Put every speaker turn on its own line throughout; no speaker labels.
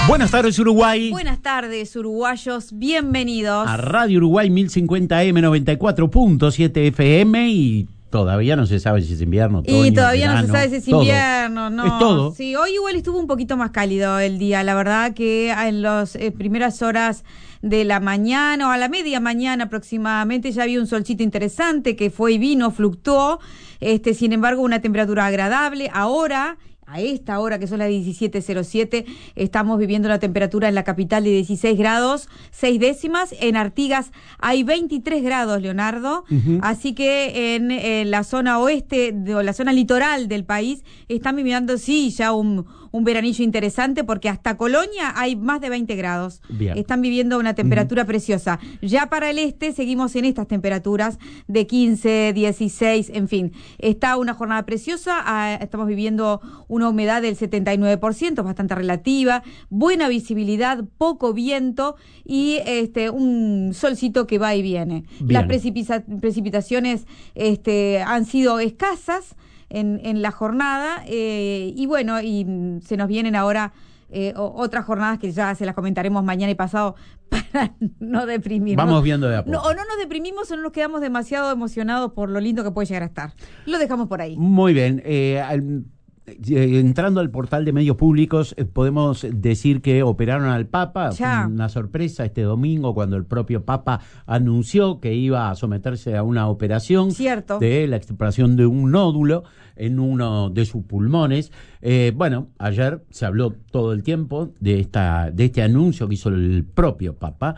Buenas tardes, Uruguay.
Buenas tardes, uruguayos. Bienvenidos
a Radio Uruguay 1050M 94.7 FM y todavía no se sabe si es invierno, otoño,
y todavía
verano,
no se sabe si es
todo.
invierno, no.
Es todo.
Sí, hoy igual estuvo un poquito más cálido el día. La verdad que en las primeras horas de la mañana o a la media mañana aproximadamente ya había un solcito interesante que fue y vino, fluctuó. Sin embargo, una temperatura agradable. Ahora, a esta hora que son las 17:07, estamos viviendo una temperatura en la capital de 16 grados, 6 décimas. En Artigas hay 23 grados, Leonardo.
Uh-huh.
Así que en la zona oeste, o la zona litoral del país, están viviendo, sí, ya un veranillo interesante, porque hasta Colonia hay más de 20 grados.
Bien.
Están viviendo una temperatura preciosa. Ya para el este seguimos en estas temperaturas de 15, 16, en fin. Está una jornada preciosa, estamos viviendo una humedad del 79%, bastante relativa, buena visibilidad, poco viento y un solcito que va y viene.
Bien.
Las precipitaciones han sido escasas en la jornada y bueno, y se nos vienen ahora otras jornadas que ya se las comentaremos mañana y pasado para no deprimirnos.
Vamos viendo de a poco.
O no nos deprimimos o no nos quedamos demasiado emocionados por lo lindo que puede llegar a estar. Lo dejamos por ahí.
Muy bien. Entrando al portal de medios públicos, podemos decir que operaron al Papa.
Ya.
Una sorpresa este domingo cuando el propio Papa anunció que iba a someterse a una operación.
Cierto.
De la extirpación de un nódulo en uno de sus pulmones. Ayer se habló todo el tiempo de este anuncio que hizo el propio Papa.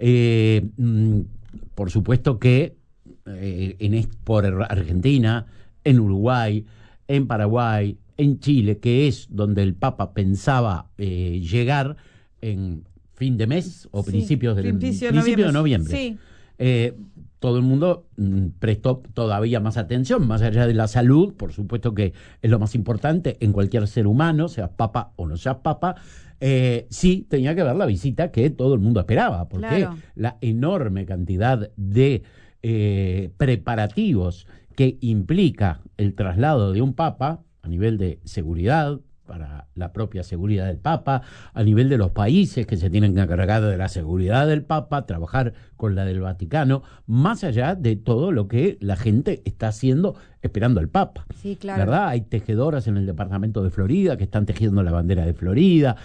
Por supuesto que por Argentina, en Uruguay, en Paraguay, en Chile, que es donde el Papa pensaba llegar en fin de mes o principios de noviembre.
Sí.
Todo el mundo prestó todavía más atención, más allá de la salud, por supuesto que es lo más importante en cualquier ser humano, seas papa o no seas papa. Sí tenía que ver la visita que todo el mundo esperaba, porque
claro,
la enorme cantidad de preparativos que implica el traslado de un papa a nivel de seguridad, para la propia seguridad del Papa, a nivel de los países que se tienen que encargar de la seguridad del Papa, trabajar con la del Vaticano, más allá de todo lo que la gente está haciendo esperando al Papa.
Sí, claro.
¿Verdad? Hay tejedoras en el departamento de Florida que están tejiendo la bandera de Florida,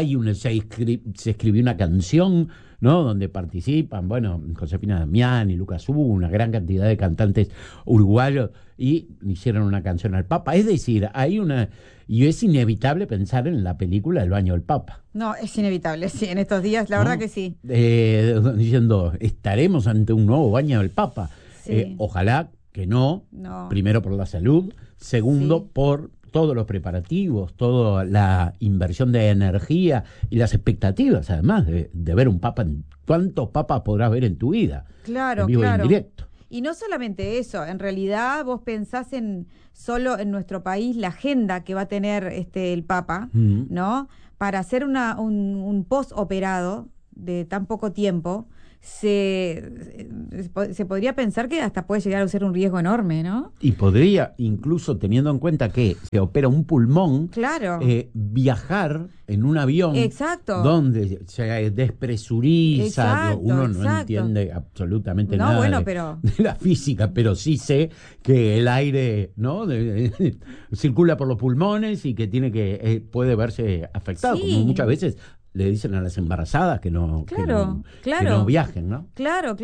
se escribió una canción, ¿no?, donde participan, Josefina Damián y Lucas Hugo, una gran cantidad de cantantes uruguayos, y hicieron una canción al Papa. Es decir, y es inevitable pensar en la película El baño del Papa.
No, es inevitable, sí, en estos días, la verdad que sí.
Diciendo, estaremos ante un nuevo baño del Papa.
Sí.
Ojalá que no, primero por la salud, segundo
sí,
por todos los preparativos, toda la inversión de energía y las expectativas, además, de ver un Papa. ¿Cuántos papas podrás ver en tu vida?
Claro,
en vivo
claro.
y en directo.
Y no solamente eso, en realidad vos pensás solo en nuestro país la agenda que va a tener el Papa, ¿no? Para hacer un post-operado de tan poco tiempo, se podría pensar que hasta puede llegar a ser un riesgo enorme, ¿no?
Y podría, incluso teniendo en cuenta que se opera un pulmón,
claro,
viajar en un avión.
Exacto.
Donde se despresuriza.
Exacto,
uno no
exacto.
entiende absolutamente nada de la física, pero sí sé que el aire, ¿no?, circula por los pulmones y que puede verse afectado,
sí,
como muchas veces le dicen a las embarazadas que no viajen, ¿no?
Claro.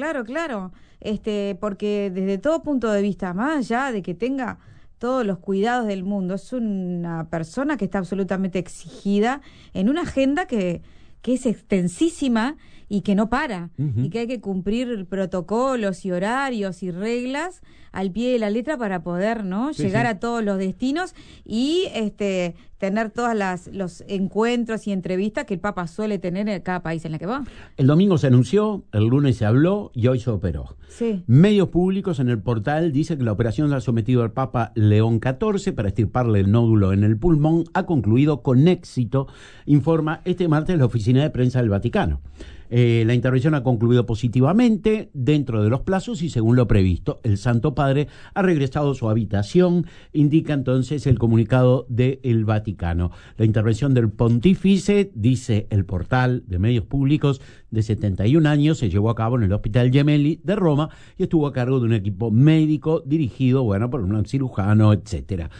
Porque desde todo punto de vista, más allá de que tenga todos los cuidados del mundo, es una persona que está absolutamente exigida en una agenda que es extensísima y que no para, y que hay que cumplir protocolos y horarios y reglas al pie de la letra para poder, ¿no?, llegar a todos los destinos y tener todos los encuentros y entrevistas que el Papa suele tener en cada país en el que va.
El domingo se anunció, el lunes se habló y hoy se operó.
Sí.
Medios públicos en el portal dicen que la operación la ha sometido al Papa León XIV para extirparle el nódulo en el pulmón. Ha concluido con éxito, informa este martes la oficina de prensa del Vaticano. La intervención ha concluido positivamente dentro de los plazos y según lo previsto. El Santo Padre ha regresado a su habitación, indica entonces el comunicado del Vaticano. La intervención del pontífice, dice el portal de medios públicos, de 71 años, se llevó a cabo en el Hospital Gemelli de Roma y estuvo a cargo de un equipo médico dirigido, por un cirujano, etcétera.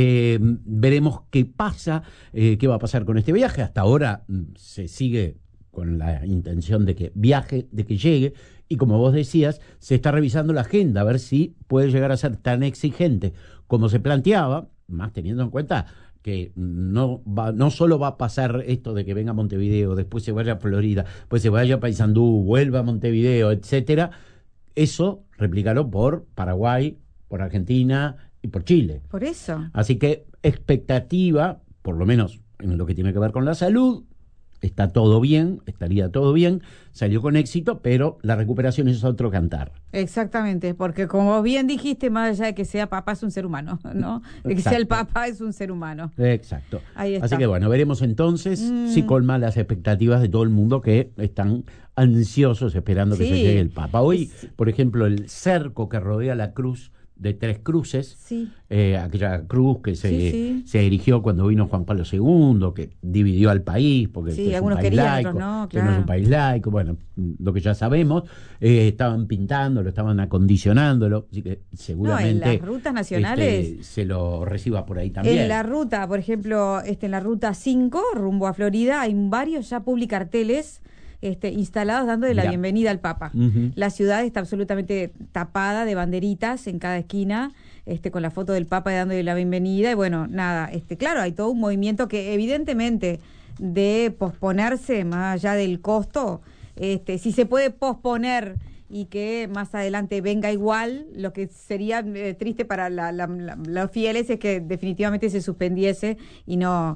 Veremos qué pasa, qué va a pasar con este viaje. Hasta ahora se sigue con la intención de que viaje, de que llegue, y como vos decías, se está revisando la agenda, a ver si puede llegar a ser tan exigente como se planteaba, más teniendo en cuenta que no solo va a pasar esto de que venga a Montevideo, después se vaya a Florida, pues se vaya a Paysandú, vuelva a Montevideo, etcétera. Eso replícalo por Paraguay, por Argentina y por Chile.
Por eso.
Así que expectativa, por lo menos en lo que tiene que ver con la salud, está todo bien, estaría todo bien, salió con éxito, pero la recuperación es otro cantar.
Exactamente, porque como bien dijiste, más allá de que sea papa, es un ser humano, ¿no? De que sea el papa, es un ser humano.
Exacto.
Ahí está.
Así que bueno, veremos entonces si colma las expectativas de todo el mundo que están ansiosos esperando que se llegue el papa. Hoy, por ejemplo, el cerco que rodea la cruz de Tres Cruces, aquella cruz que se erigió cuando vino Juan Pablo II, que dividió al país, porque es un país laico, no, claro, que no es un país laico, bueno, lo que ya sabemos, estaban pintándolo, estaban acondicionándolo, así que seguramente
en las rutas nacionales
se lo reciba por ahí también.
En la ruta, por ejemplo, en la ruta 5, rumbo a Florida, hay varios ya publicarteles instalados dándole la bienvenida al Papa. La ciudad está absolutamente tapada de banderitas en cada esquina, con la foto del Papa y dándole la bienvenida. Y bueno, nada, claro, hay todo un movimiento que evidentemente de posponerse, más allá del costo, si se puede posponer y que más adelante venga igual, lo que sería triste para los fieles es que definitivamente se suspendiese y no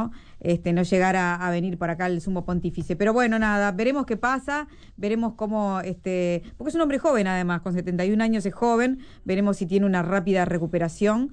llegara a venir por acá el sumo pontífice. Pero bueno, nada, veremos qué pasa, veremos cómo, porque es un hombre joven además, con 71 años es joven, veremos si tiene una rápida recuperación,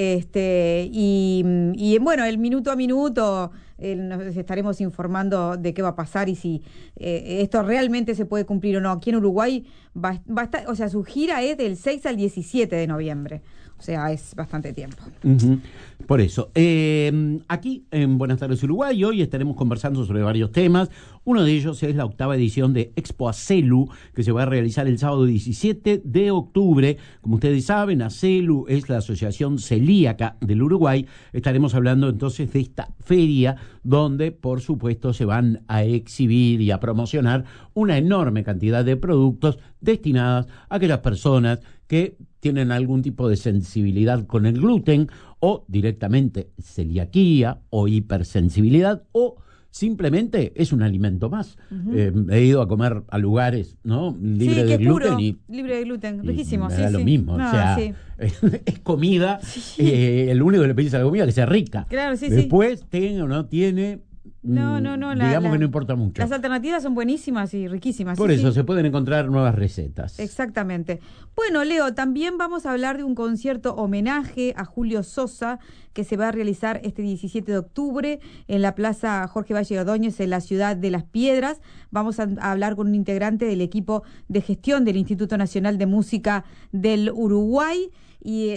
y bueno, el minuto a minuto nos estaremos informando de qué va a pasar y si esto realmente se puede cumplir o no. Aquí en Uruguay va a estar, o sea, su gira es del 6 al 17 de noviembre. O sea, es bastante tiempo.
Por eso. Aquí en Buenas tardes Uruguay, hoy estaremos conversando sobre varios temas. Uno de ellos es la 8ª edición de Expo Acelu, que se va a realizar el sábado 17 de octubre. Como ustedes saben, Acelu es la Asociación Celíaca del Uruguay. Estaremos hablando entonces de esta feria donde, por supuesto, se van a exhibir y a promocionar una enorme cantidad de productos destinados a aquellas personas que tienen algún tipo de sensibilidad con el gluten o directamente celiaquía o hipersensibilidad o simplemente es un alimento más. He ido a comer a lugares, ¿no? Libre de gluten
puro, libre de gluten, riquísimo.
Me da lo mismo, o sea, es comida, el único que le pedís a la comida es que sea rica.
Claro,
después tiene o no tiene. Digamos que no importa mucho.
Las alternativas son buenísimas y riquísimas.
Por eso se pueden encontrar nuevas recetas.
Exactamente. Bueno, Leo, también vamos a hablar de un concierto homenaje a Julio Sosa que se va a realizar este 17 de octubre en la Plaza Jorge Valle Ordóñez en la ciudad de Las Piedras. Vamos a hablar con un integrante del equipo de gestión del Instituto Nacional de Música del Uruguay y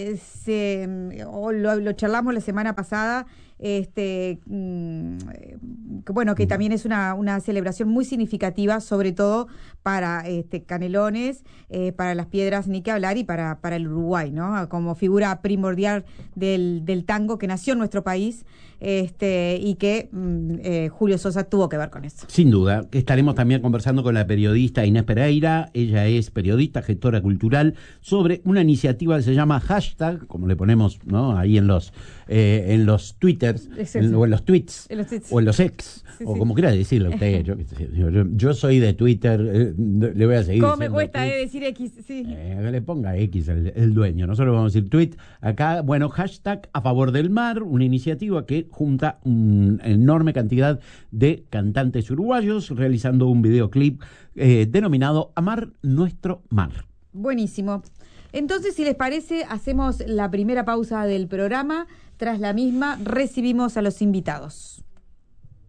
lo charlamos la semana pasada. Bueno, que también es una celebración muy significativa, sobre todo para Canelones, para Las Piedras, ni que hablar, y para el Uruguay, ¿no? Como figura primordial del tango que nació en nuestro país, y que Julio Sosa tuvo que ver con eso.
Sin duda, que estaremos también conversando con la periodista Inés Pereira. Ella es periodista, gestora cultural, sobre una iniciativa que se llama Hashtag, como le ponemos, ¿no? Ahí en los twitters, o en los tweets, o en los ex, o como quiera decirlo usted. Yo soy de Twitter, le voy a seguir.
¿Cómo me cuesta decir X? Sí.
Que le ponga X el dueño. Nosotros vamos a decir tweet. Acá, bueno, hashtag a favor del mar, una iniciativa que junta una enorme cantidad de cantantes uruguayos realizando un videoclip denominado Amar Nuestro Mar.
Buenísimo. Entonces, si les parece, hacemos la primera pausa del programa. Tras la misma, recibimos a los invitados.